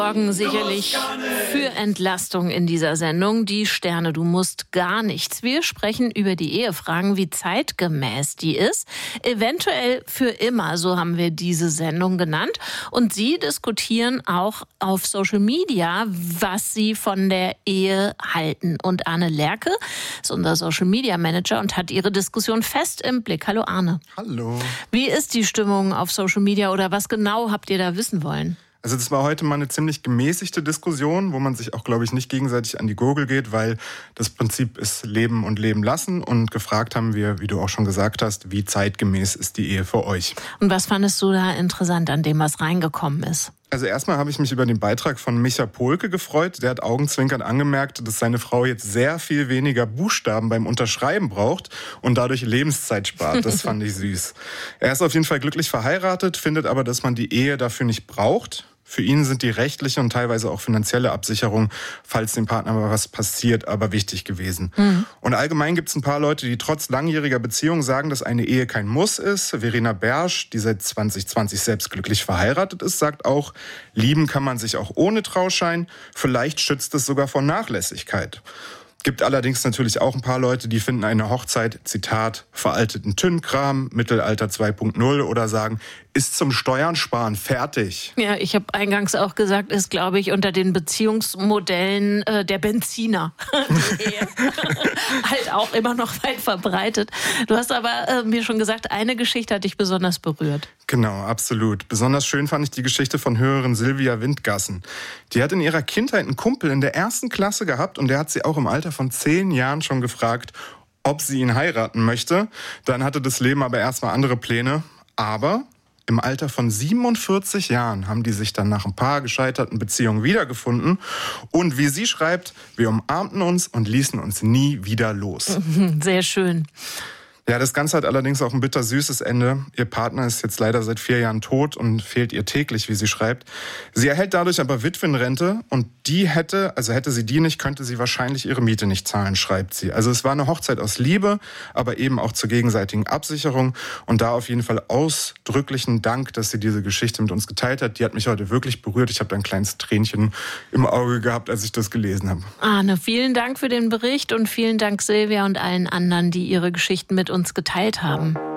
Sorgen sicherlich für Entlastung in dieser Sendung. Die Sterne, du musst gar nichts. Wir sprechen über die Ehefragen, wie zeitgemäß die ist. Eventuell für immer, so haben wir diese Sendung genannt. Und Sie diskutieren auch auf Social Media, was Sie von der Ehe halten. Und Arne Lerche ist unser Social Media Manager und hat Ihre Diskussion fest im Blick. Hallo Arne. Hallo. Wie ist die Stimmung auf Social Media oder was genau habt ihr da wissen wollen? Also das war heute mal eine ziemlich gemäßigte Diskussion, wo man sich auch, glaube ich, nicht gegenseitig an die Gurgel geht, weil das Prinzip ist Leben und Leben lassen. Und gefragt haben wir, wie du auch schon gesagt hast, wie zeitgemäß ist die Ehe für euch? Und was fandest du da interessant an dem, was reingekommen ist? Also erstmal habe ich mich über den Beitrag von Micha Pohlke gefreut. Der hat augenzwinkernd angemerkt, dass seine Frau jetzt sehr viel weniger Buchstaben beim Unterschreiben braucht und dadurch Lebenszeit spart. Das fand ich süß. Er ist auf jeden Fall glücklich verheiratet, findet aber, dass man die Ehe dafür nicht braucht. Für ihn sind die rechtliche und teilweise auch finanzielle Absicherung, falls dem Partner mal was passiert, aber wichtig gewesen. Und allgemein gibt es ein paar Leute, die trotz langjähriger Beziehung sagen, dass eine Ehe kein Muss ist. Verena Bersch, die seit 2020 selbst glücklich verheiratet ist, sagt auch, lieben kann man sich auch ohne Trauschein. Vielleicht schützt es sogar vor Nachlässigkeit. Gibt allerdings natürlich auch ein paar Leute, die finden eine Hochzeit, Zitat, veralteten Tünnkram, Mittelalter 2.0 oder sagen, ist zum Steuern sparen fertig. Ja, ich habe eingangs auch gesagt, ist, glaube ich, unter den Beziehungsmodellen der Benziner. Die Ehe. Halt auch immer noch weit verbreitet. Du hast aber mir schon gesagt, eine Geschichte hat dich besonders berührt. Genau, absolut. Besonders schön fand ich die Geschichte von Hörerin Silvia Windgassen. Die hat in ihrer Kindheit einen Kumpel in der 1. Klasse gehabt und der hat sie auch im Alter von 10 Jahren schon gefragt, ob sie ihn heiraten möchte. Dann hatte das Leben aber erstmal andere Pläne. Aber im Alter von 47 Jahren haben die sich dann nach ein paar gescheiterten Beziehungen wiedergefunden. Und wie sie schreibt, wir umarmten uns und ließen uns nie wieder los. Sehr schön. Ja, das Ganze hat allerdings auch ein bittersüßes Ende. Ihr Partner ist jetzt leider seit 4 Jahren tot und fehlt ihr täglich, wie sie schreibt. Sie erhält dadurch aber Witwenrente und hätte sie die nicht, könnte sie wahrscheinlich ihre Miete nicht zahlen, schreibt sie. Also es war eine Hochzeit aus Liebe, aber eben auch zur gegenseitigen Absicherung. Und da auf jeden Fall ausdrücklichen Dank, dass sie diese Geschichte mit uns geteilt hat. Die hat mich heute wirklich berührt. Ich habe da ein kleines Tränchen im Auge gehabt, als ich das gelesen habe. Arne, vielen Dank für den Bericht und vielen Dank Silvia und allen anderen, die ihre Geschichten mit uns geteilt haben.